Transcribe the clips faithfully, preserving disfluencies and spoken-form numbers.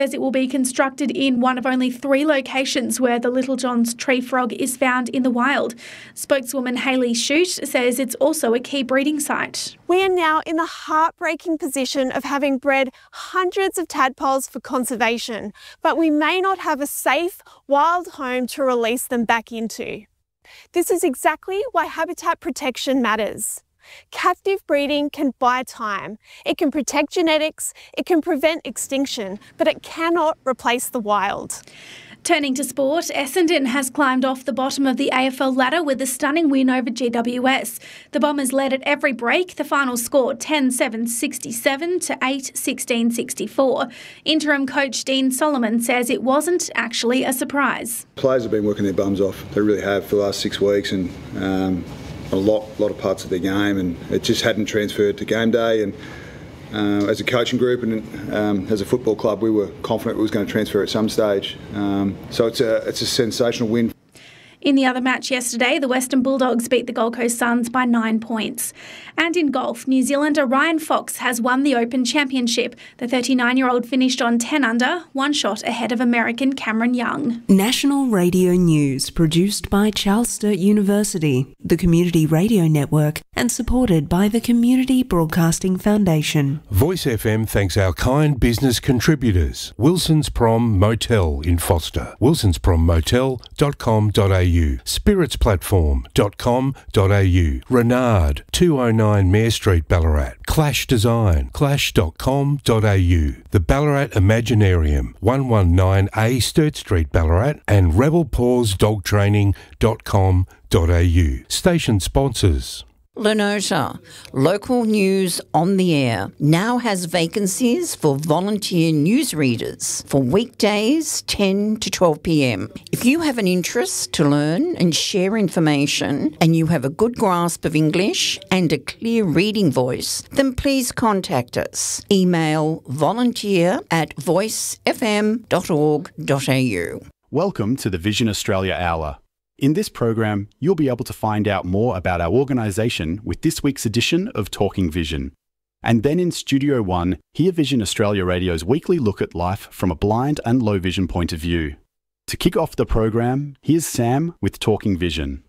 It will be constructed in one of only three locations where the Little John's tree frog is found in the wild. Spokeswoman Hayley Shute says it's also a key breeding site. We are now in the heartbreaking position of having bred hundreds of tadpoles for conservation, but we may not have a safe, wild home to release them back into. This is exactly why habitat protection matters. Captive breeding can buy time. It can protect genetics, it can prevent extinction, but it cannot replace the wild. Turning to sport, Essendon has climbed off the bottom of the A F L ladder with a stunning win over G W S. The Bombers led at every break. The final scored ten seven sixty-seven to eight sixteen sixty-four. Interim coach Dean Solomon says it wasn't actually a surprise. Players have been working their bums off. They really have for the last six weeks and um, a lot, lot of parts of their game, and it just hadn't transferred to game day. And uh, as a coaching group and um, as a football club, we were confident it was going to transfer at some stage. Um, so it's a it's a sensational win. In the other match yesterday, the Western Bulldogs beat the Gold Coast Suns by nine points. And in golf, New Zealander Ryan Fox has won the Open Championship. The thirty-nine-year-old finished on ten under, one shot ahead of American Cameron Young. National Radio News, produced by Charles Sturt University, the Community Radio Network, and supported by the Community Broadcasting Foundation. Voice F M thanks our kind business contributors. Wilson's Prom Motel in Foster, wilsons prom motel dot com dot a u, spirits platform dot com dot a u, Renard, two oh nine Mare Street, Ballarat, Clash Design, clash dot com dot a u, the Ballarat Imaginarium, one nineteen A Sturt Street, Ballarat, and rebel paws dog training dot com dot a u. Station sponsors. Lenota, local news on the air, now has vacancies for volunteer newsreaders for weekdays ten to twelve p m. If you have an interest to learn and share information and you have a good grasp of English and a clear reading voice, then please contact us. Email volunteer at voice f m dot org dot a u. Welcome to the Vision Australia Hour. In this program, you'll be able to find out more about our organisation with this week's edition of Talking Vision. And then in Studio One, hear Vision Australia Radio's weekly look at life from a blind and low vision point of view. To kick off the program, here's Sam with Talking Vision.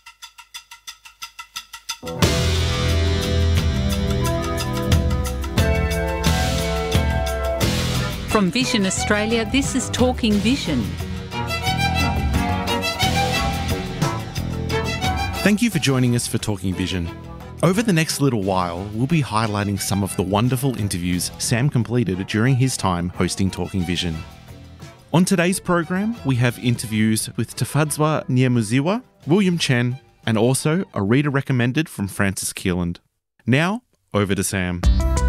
From Vision Australia, this is Talking Vision. Thank you for joining us for Talking Vision. Over the next little while, we'll be highlighting some of the wonderful interviews Sam completed during his time hosting Talking Vision. On today's program, we have interviews with Tafadzwa Nyamuziwa, William Chen, and also a reader recommended from Francis Keeland. Now, over to Sam.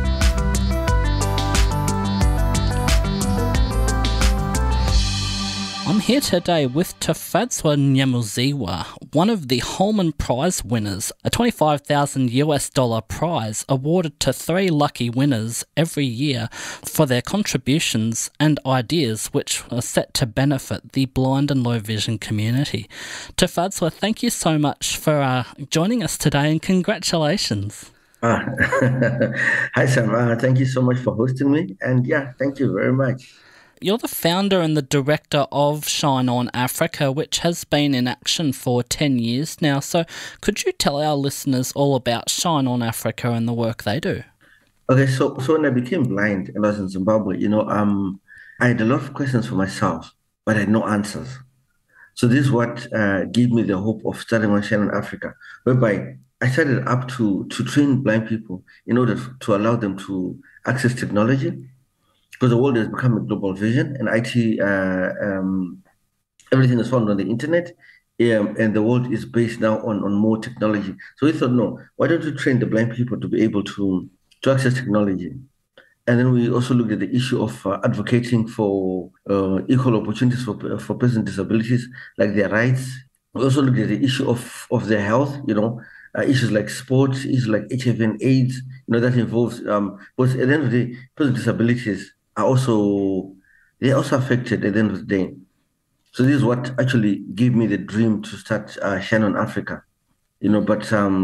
I'm here today with Tafadzwa Nyamuziwa, one of the Holman Prize winners, a twenty-five thousand US dollar prize awarded to three lucky winners every year for their contributions and ideas which are set to benefit the blind and low vision community. Tafadzwa, thank you so much for uh, joining us today and congratulations. Ah. Hi Sam, uh, thank you so much for hosting me, and yeah, thank you very much. You're the founder and the director of Shine On Africa, which has been in action for ten years now. So could you tell our listeners all about Shine On Africa and the work they do? Okay, so so when I became blind and I was in Zimbabwe, you know, um, I had a lot of questions for myself, but I had no answers. So this is what uh, gave me the hope of starting on Shine On Africa, whereby I started up to, to train blind people in order to allow them to access technology. Because the world has become a global vision, and I T, uh, um, everything is found on the internet, um, and the world is based now on, on more technology. So we thought, no, why don't we train the blind people to be able to, to access technology? And then we also looked at the issue of uh, advocating for uh, equal opportunities for for persons with disabilities, like their rights. We also looked at the issue of, of their health, you know, uh, issues like sports, issues like H I V and AIDS, you know, that involves, um, but at the end of the day, persons with disabilities are also, they're also affected at the end of the day. So this is what actually gave me the dream to start uh, Shine On Africa, you know, but um,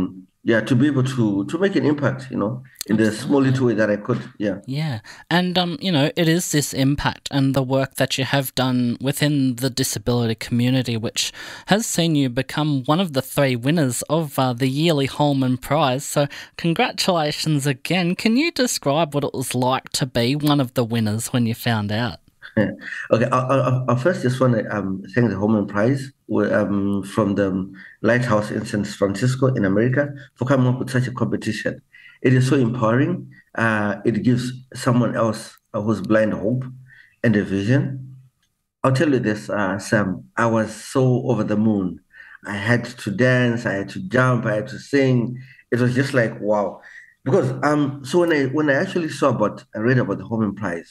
yeah, to be able to to make an impact, you know, in Absolutely. the small little way that I could. Yeah. Yeah. And, um, you know, it is this impact and the work that you have done within the disability community, which has seen you become one of the three winners of uh, the yearly Holman Prize. So congratulations again. Can you describe what it was like to be one of the winners when you found out? Okay, I, I, I first just want to um, thank the Holman Prize um, from the Lighthouse in San Francisco in America for coming up with such a competition. It is so empowering. Uh, it gives someone else uh, who's blind hope and a vision. I'll tell you this, uh, Sam, I was so over the moon. I had to dance, I had to jump, I had to sing. It was just like, wow. Because um, so when I when I actually saw about, I read about the Holman Prize,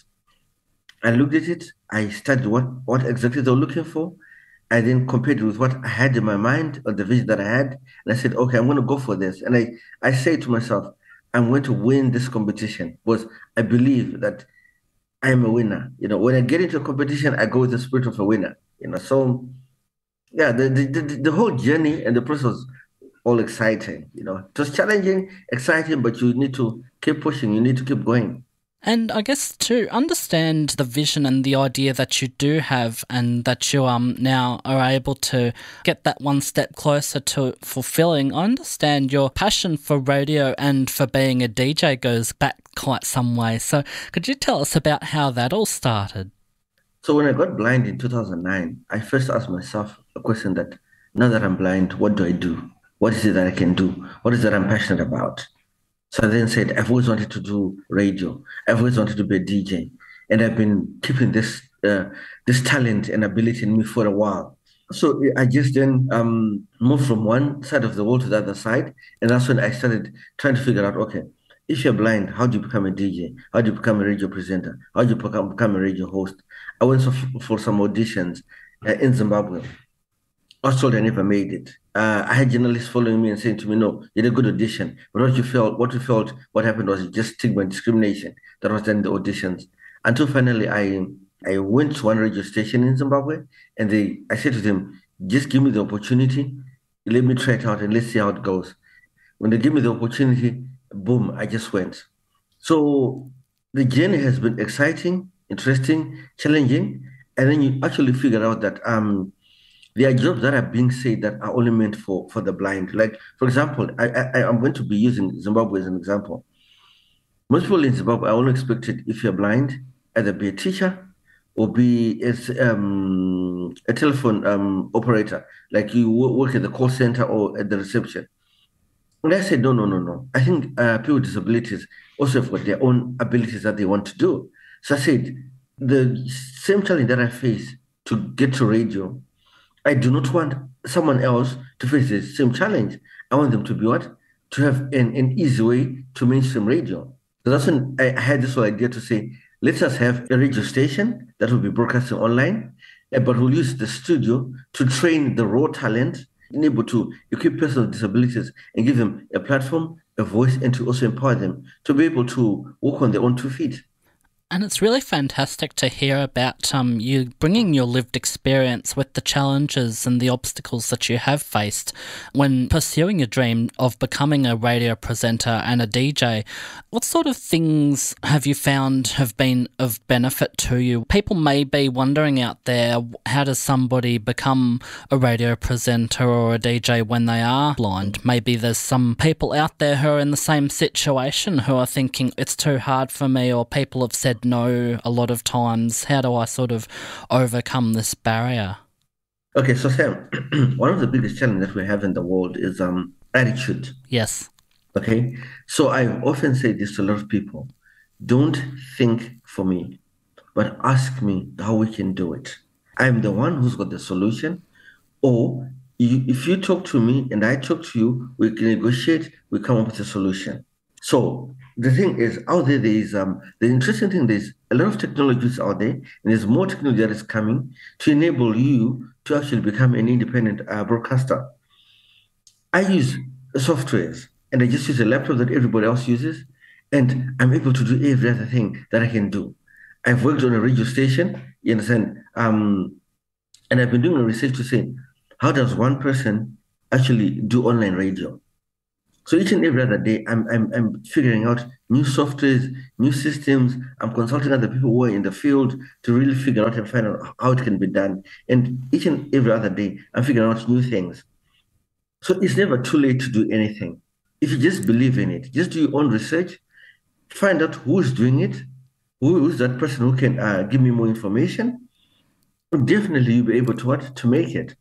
I looked at it, I studied what, what exactly they were looking for. I then compared it with what I had in my mind or the vision that I had. And I said, okay, I'm going to go for this. And I, I say to myself, I'm going to win this competition because I believe that I am a winner. You know, when I get into a competition, I go with the spirit of a winner. You know, so yeah, the, the, the, the whole journey and the process was all exciting. You know, it was challenging, exciting, but you need to keep pushing. You need to keep going. And I guess to understand the vision and the idea that you do have and that you um now are able to get that one step closer to fulfilling, I understand your passion for radio and for being a D J goes back quite some way. So could you tell us about how that all started? So when I got blind in two thousand nine, I first asked myself a question that, now that I'm blind, what do I do? What is it that I can do? What is it that I'm passionate about? So I then said, I've always wanted to do radio. I've always wanted to be a D J. And I've been keeping this uh, this talent and ability in me for a while. So I just then um, moved from one side of the world to the other side. And that's when I started trying to figure out, okay, if you're blind, how do you become a D J? How do you become a radio presenter? How do you become, become a radio host? I went for, for some auditions uh, in Zimbabwe. I was told I never made it. Uh, I had journalists following me and saying to me, no, you did a good audition. But what you felt, what you felt, what happened was just stigma and discrimination that was done in the auditions. Until finally I I went to one radio station in Zimbabwe and they I said to them, just give me the opportunity, let me try it out and let's see how it goes. When they gave me the opportunity, boom, I just went. So the journey has been exciting, interesting, challenging. And then you actually figure out that um there are jobs that are being said that are only meant for, for the blind. Like, for example, I, I, I'm going to be using Zimbabwe as an example. Most people in Zimbabwe are only expected, if you're blind, either be a teacher or be as, um, a telephone um, operator, like you work at the call center or at the reception. And I said, no, no, no, no. I think uh, people with disabilities also have got their own abilities that they want to do. So I said, the same challenge that I face to get to radio, I do not want someone else to face the same challenge. I want them to be what? To have an, an easy way to mainstream radio. So that's when I had this whole idea to say, let's just have a radio station that will be broadcasting online, but we'll use the studio to train the raw talent, able to equip persons with disabilities and give them a platform, a voice, and to also empower them to be able to walk on their own two feet. And it's really fantastic to hear about um, you bringing your lived experience with the challenges and the obstacles that you have faced when pursuing your dream of becoming a radio presenter and a D J. What sort of things have you found have been of benefit to you? People may be wondering out there, how does somebody become a radio presenter or a D J when they are blind? Maybe there's some people out there who are in the same situation who are thinking, it's too hard for me, or people have said no a lot of times. How do I sort of overcome this barrier? Okay, so Sam, one of the biggest challenges that we have in the world is um attitude. Yes. Okay, so I often say this to a lot of people: don't think for me, but ask me how we can do it. I'm the one who's got the solution. Or you, if you talk to me and I talk to you, we can negotiate, we come up with a solution. So the thing is, out there, there is um, the interesting thing is a lot of technologies out there, and there's more technology that is coming to enable you to actually become an independent uh, broadcaster. I use softwares, and I just use a laptop that everybody else uses, and I'm able to do every other thing that I can do. I've worked on a radio station, you understand, um, and I've been doing a research to say, how does one person actually do online radio? So each and every other day, I'm, I'm, I'm figuring out new softwares, new systems. I'm consulting other people who are in the field to really figure out and find out how it can be done. And each and every other day, I'm figuring out new things. So it's never too late to do anything. If you just believe in it, just do your own research, find out who is doing it, who is that person who can uh, give me more information. Definitely you'll be able to what? To make it.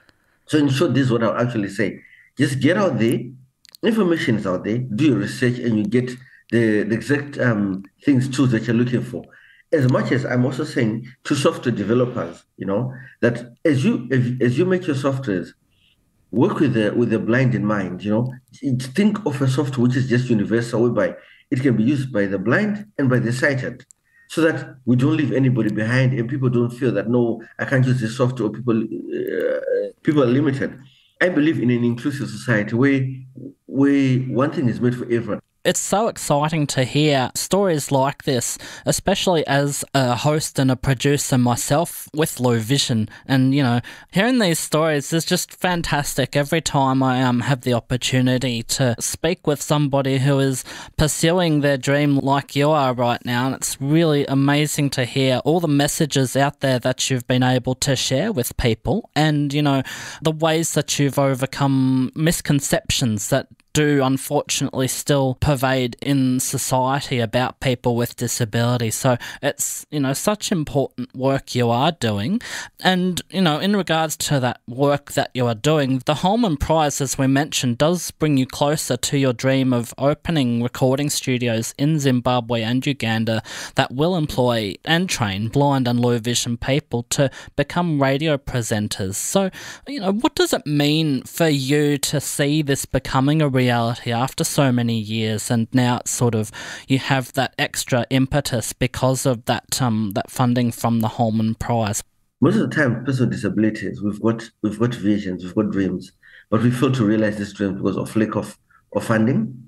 So in short, this is what I'll actually say. Just get out there. Information is out there. Do your research and you get the, the exact um, things, tools that you're looking for. As much as I'm also saying to software developers, you know, that as you as, as you make your softwares, work with the with the blind in mind, you know. Think of a software which is just universal, whereby it can be used by the blind and by the sighted, so that we don't leave anybody behind and people don't feel that, no, I can't use this software, or people, uh, people are limited. I believe in an inclusive society where, where one thing is made for everyone. It's so exciting to hear stories like this, especially as a host and a producer myself with low vision. And, you know, hearing these stories is just fantastic every time I um, have the opportunity to speak with somebody who is pursuing their dream like you are right now. And it's really amazing to hear all the messages out there that you've been able to share with people and, you know, the ways that you've overcome misconceptions that do unfortunately still pervade in society about people with disability. So it's, you know, such important work you are doing. And, you know, in regards to that work that you are doing, the Holman Prize, as we mentioned, does bring you closer to your dream of opening recording studios in Zimbabwe and Uganda that will employ and train blind and low vision people to become radio presenters. So, you know, what does it mean for you to see this becoming a reality after so many years, and now it's sort of you have that extra impetus because of that um that funding from the Holman Prize? Most of the time, people with disabilities, we've got we've got visions, we've got dreams, but we fail to realize this dream because of lack of, of funding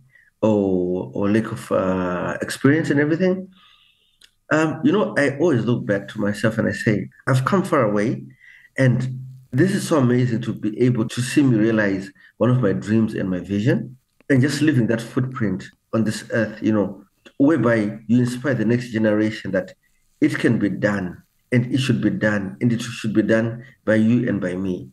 or or lack of uh, experience and everything. Um, you know, I always look back to myself and I say, I've come far away, and this is so amazing to be able to see me realize one of my dreams and my vision. And just leaving that footprint on this earth, you know, whereby you inspire the next generation that it can be done and it should be done and it should be done by you and by me.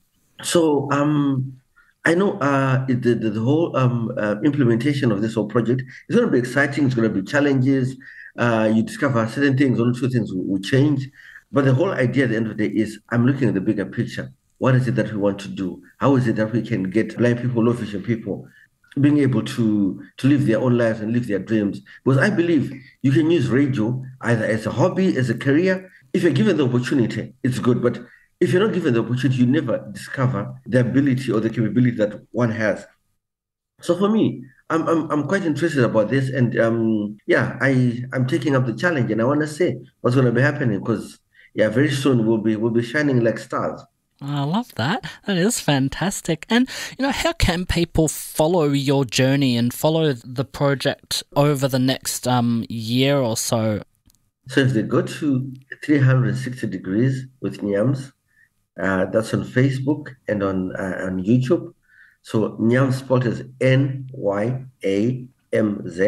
So um, I know uh, the, the, the whole um, uh, implementation of this whole project is going to be exciting. It's going to be challenges. Uh, you discover certain things, one or two things will, will change. But the whole idea at the end of the day is I'm looking at the bigger picture. What is it that we want to do? How is it that we can get blind people, low vision people, being able to, to live their own lives and live their dreams? Because I believe you can use radio either as a hobby, as a career. If you're given the opportunity, it's good. But if you're not given the opportunity, you never discover the ability or the capability that one has. So for me, I'm I'm, I'm quite interested about this. And um, yeah, I, I'm taking up the challenge, and I want to say what's going to be happening, because yeah, very soon we'll be, we'll be shining like stars. I love that. That is fantastic. And, you know, how can people follow your journey and follow the project over the next um, year or so? So if they go to three hundred sixty degrees with Nyams, uh, that's on Facebook and on uh, on YouTube. So Nyams spelled as N Y A M Z,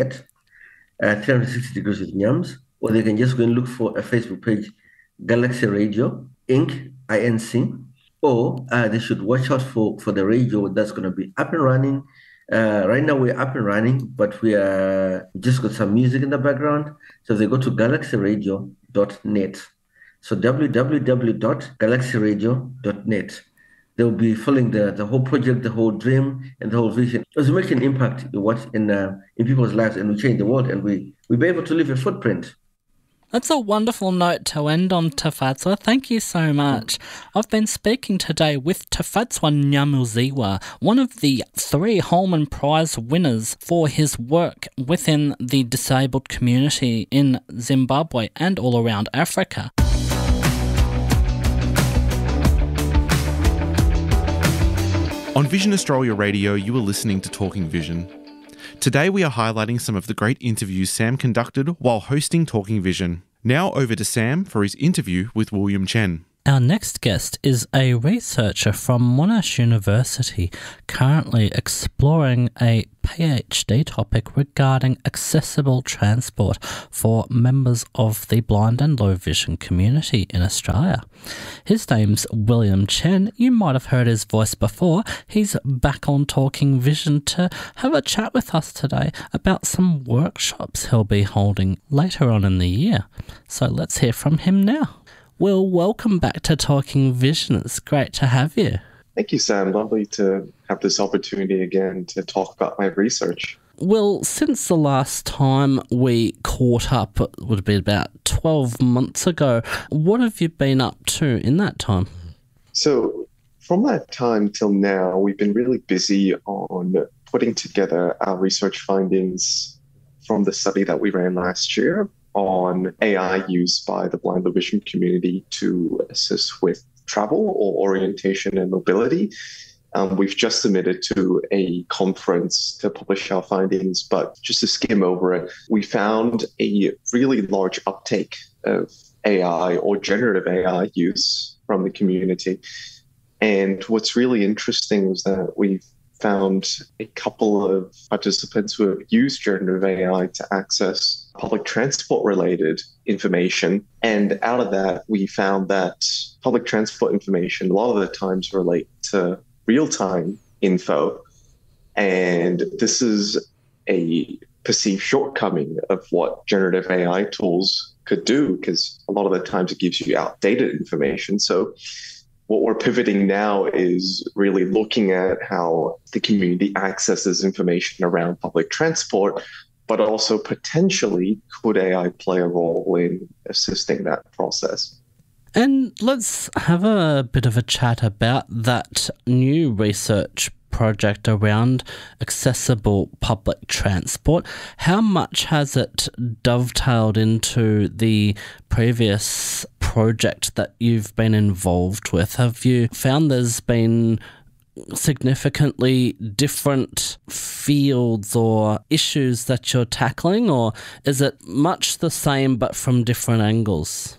uh, three hundred sixty degrees with Nyams. Or they can just go and look for a Facebook page, Galaxy Radio, Incorporated, I N C. Or uh, they should watch out for, for the radio that's going to be up and running. Uh, right now we're up and running, but we are just got some music in the background. So they go to galaxy radio dot net. So w w w dot galaxy radio dot net. They'll be following the, the whole project, the whole dream, and the whole vision. As we make an impact in what in uh, in people's lives, and we change the world, and we we be able to leave a footprint. That's a wonderful note to end on, Tafatswa. Thank you so much. I've been speaking today with Tafatswa Nyamuziwa, one of the three Holman Prize winners for his work within the disabled community in Zimbabwe and all around Africa. On Vision Australia Radio, you are listening to Talking Vision. Today we are highlighting some of the great interviews Sam conducted while hosting Talking Vision. Now over to Sam for his interview with William Chen. Our next guest is a researcher from Monash University, currently exploring a PhD topic regarding accessible transport for members of the blind and low vision community in Australia. His name's William Chen. You might have heard his voice before. He's back on Talking Vision to have a chat with us today about some workshops he'll be holding later on in the year. So let's hear from him now. Well, welcome back to Talking Vision. It's great to have you. Thank you, Sam. Lovely to have this opportunity again to talk about my research. Well, since the last time we caught up, it would have been about twelve months ago, what have you been up to in that time? So from that time till now, we've been really busy on putting together our research findings from the study that we ran last year on A I use by the blind low vision community to assist with travel or orientation and mobility. Um, we've just submitted to a conference to publish our findings, but just to skim over it, we found a really large uptake of A I or generative A I use from the community. And what's really interesting was that we've found a couple of participants who have used generative A I to access public transport-related information. And out of that, we found that public transport information a lot of the times relate to real-time info. And this is a perceived shortcoming of what generative A I tools could do, because a lot of the times it gives you outdated information. So what we're pivoting now is really looking at how the community accesses information around public transport, but also potentially could A I play a role in assisting that process. And let's have a bit of a chat about that new research project around accessible public transport. How much has it dovetailed into the previous project that you've been involved with? Have you found there's been significantly different fields or issues that you're tackling, or is it much the same but from different angles?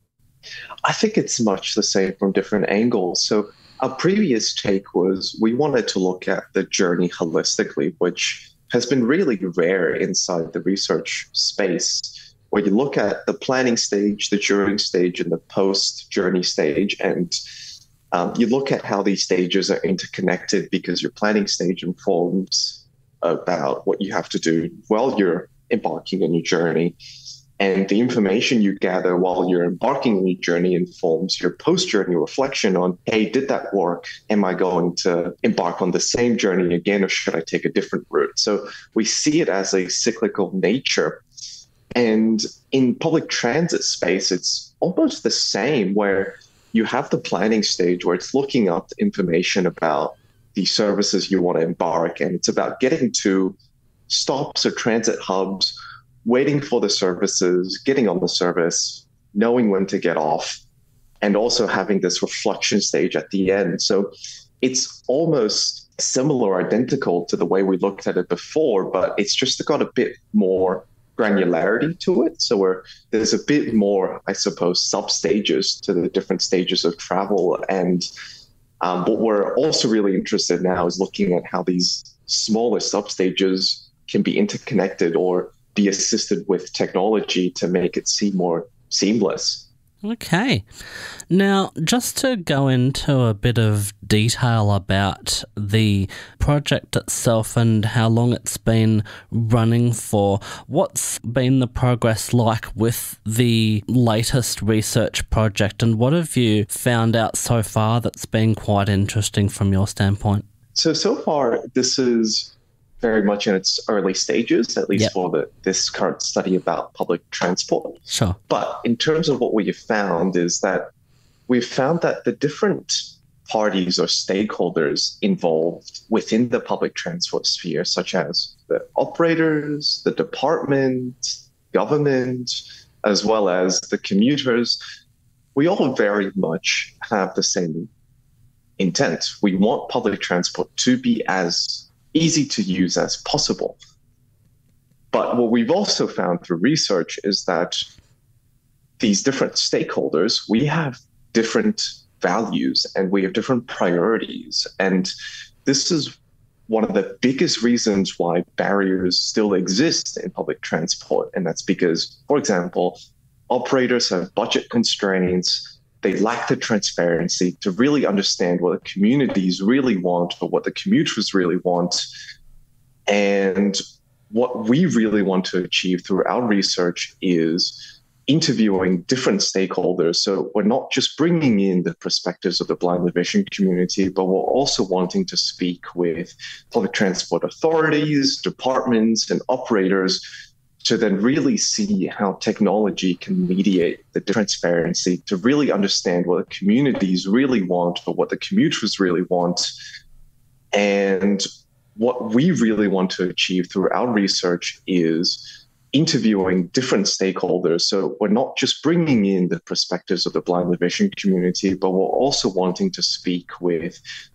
I think it's much the same from different angles. So our previous take was we wanted to look at the journey holistically, which has been really rare inside the research space, where you look at the planning stage, the during stage, and the post-journey stage, and um, you look at how these stages are interconnected, because your planning stage informs about what you have to do while you're embarking on your journey. And the information you gather while you're embarking on your journey informs your post-journey reflection on, hey, did that work? Am I going to embark on the same journey again, or should I take a different route? So we see it as a cyclical nature. And in public transit space, it's almost the same, where you have the planning stage where it's looking up information about the services you want to embark, and it's about getting to stops or transit hubs, waiting for the services, getting on the service, knowing when to get off, and also having this reflection stage at the end. So it's almost similar, identical to the way we looked at it before, but it's just got a bit more granularity to it. So we're, there's a bit more, I suppose, sub-stages to the different stages of travel. And um, what we're also really interested in now is looking at how these smaller sub-stages can be interconnected or be assisted with technology to make it seem more seamless. Okay. Now, just to go into a bit of detail about the project itself and how long it's been running for, what's been the progress like with the latest research project, and what have you found out so far that's been quite interesting from your standpoint? So, so far, this is very much in its early stages, at least yep. for the, this current study about public transport. Sure. But in terms of what we have found is that we've found that the different parties or stakeholders involved within the public transport sphere, such as the operators, the department, government, as well as the commuters, we all very much have the same intent. We want public transport to be as easy to use as possible. But what we've also found through research is that these different stakeholders, we have different values and we have different priorities. And this is one of the biggest reasons why barriers still exist in public transport. And that's because, for example, operators have budget constraints. They lack the transparency to really understand what the communities really want or what the commuters really want. And what we really want to achieve through our research is interviewing different stakeholders. So we're not just bringing in the perspectives of the blind and vision community, but we're also wanting to speak with public transport authorities, departments, and operators to then really see how technology can mediate the transparency to really understand what the communities really want or what the commuters really want. And what we really want to achieve through our research is interviewing different stakeholders. So we're not just bringing in the perspectives of the blind and vision community, but we're also wanting to speak with